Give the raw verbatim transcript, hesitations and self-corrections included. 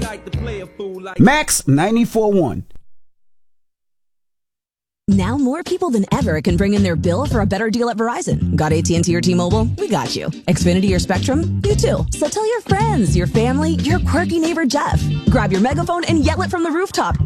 Max ninety-four point one. Now more people than ever can bring in their bill for a better deal at Verizon. Got A T and T or T-Mobile? We got you. Xfinity or Spectrum? You too. So tell your friends, your family, your quirky neighbor Jeff. Grab your megaphone and yell it from the rooftop.